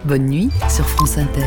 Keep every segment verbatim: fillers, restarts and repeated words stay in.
Bonne nuit sur France Inter.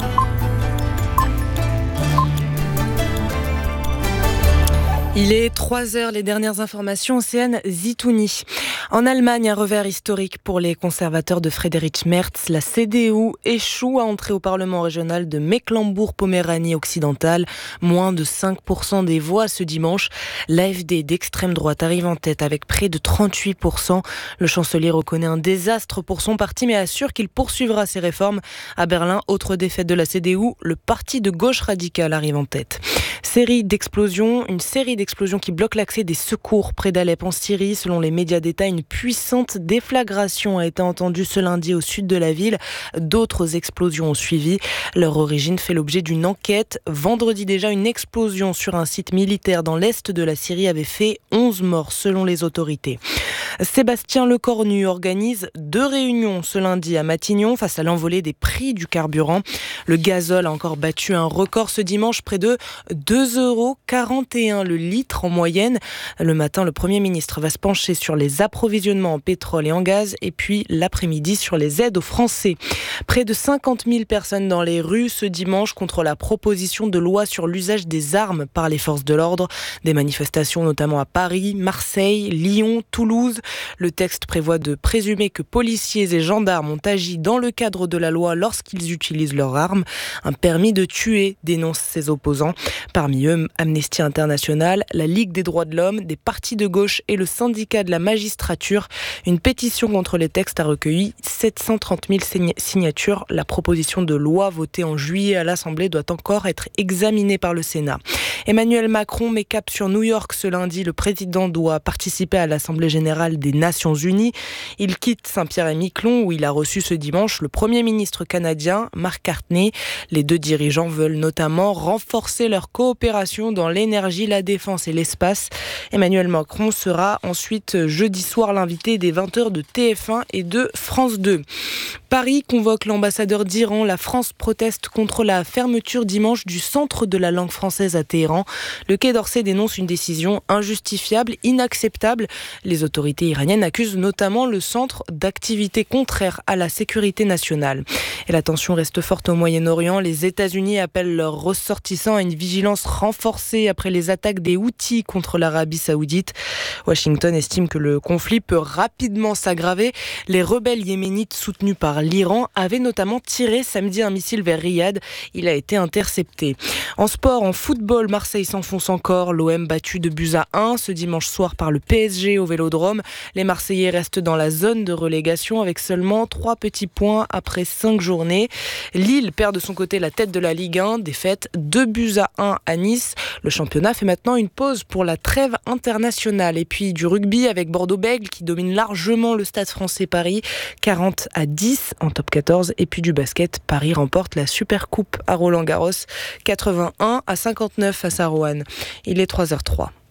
Il est trois heures, les dernières informations, Océane Zitouni. En Allemagne, un revers historique pour les conservateurs de Friedrich Merz. La C D U échoue à entrer au Parlement régional de Mecklembourg-Poméranie occidentale. Moins de cinq pour cent des voix ce dimanche. L'A F D d'extrême droite arrive en tête avec près de trente-huit pour cent. Le chancelier reconnaît un désastre pour son parti, mais assure qu'il poursuivra ses réformes. À Berlin, autre défaite de la C D U, le parti de gauche radicale arrive en tête. Série d'explosions, une série d'explosions qui bloque l'accès des secours près d'Alep en Syrie. Selon les médias d'État, une puissante déflagration a été entendue ce lundi au sud de la ville. D'autres explosions ont suivi. Leur origine fait l'objet d'une enquête. Vendredi déjà, une explosion sur un site militaire dans l'est de la Syrie avait fait onze morts selon les autorités. Sébastien Lecornu organise deux réunions ce lundi à Matignon face à l'envolée des prix du carburant. Le gazole a encore battu un record ce dimanche, près de deux euros quarante et un le litre en moyenne. Le matin, le Premier ministre va se pencher sur les approvisionnements en pétrole et en gaz, et puis l'après-midi sur les aides aux Français. Près de cinquante mille personnes dans les rues ce dimanche contre la proposition de loi sur l'usage des armes par les forces de l'ordre. Des manifestations notamment à Paris, Marseille, Lyon, Toulouse. Le texte prévoit de présumer que policiers et gendarmes ont agi dans le cadre de la loi lorsqu'ils utilisent leurs armes. Un permis de tuer, dénoncent ses opposants. Parmi eux, Amnesty International, la Ligue des droits de l'homme, des partis de gauche et le syndicat de la magistrature. Une pétition contre les textes a recueilli sept cent trente mille signatures. La proposition de loi votée en juillet à l'Assemblée doit encore être examinée par le Sénat. Emmanuel Macron met cap sur New York ce lundi. Le président doit participer à l'Assemblée générale des Nations Unies. Il quitte Saint-Pierre-et-Miquelon où il a reçu ce dimanche le Premier ministre canadien Mark Carney. Les deux dirigeants veulent notamment renforcer leur coopération dans l'énergie, la défense et l'espace. Emmanuel Macron sera ensuite jeudi soir l'invité des vingt heures de T F un et de France deux. Paris convoque l'ambassadeur d'Iran. La France proteste contre la fermeture dimanche du centre de la langue française à Téhéran. Le Quai d'Orsay dénonce une décision injustifiable, inacceptable. Les autorités iraniennes accusent notamment le centre d'activités contraires à la sécurité nationale. Et la tension reste forte au Moyen-Orient. Les États-Unis appellent leurs ressortissants à une vigilance renforcée après les attaques des Houthis contre l'Arabie Saoudite. Washington estime que le conflit peut rapidement s'aggraver. Les rebelles yéménites soutenus par l'Iran avaient notamment tiré samedi un missile vers Riyad. Il a été intercepté. En sport, en football, Marseille s'enfonce encore. L'O M battu de buts à un ce dimanche soir par le P S G au Vélodrome. Les Marseillais restent dans la zone de relégation avec seulement trois petits points après cinq journées. Lille perd de son côté la tête de la Ligue un. Défaite deux buts à un à Nice. Le championnat fait maintenant une pause pour la trêve internationale. Et puis du rugby avec Bordeaux-Bègles qui domine largement le Stade français Paris. quarante à dix en top quatorze. Et puis du basket, Paris remporte la Supercoupe à Roland-Garros. quatre-vingt-un à cinquante-neuf face à Roanne. Il est trois heures zéro trois.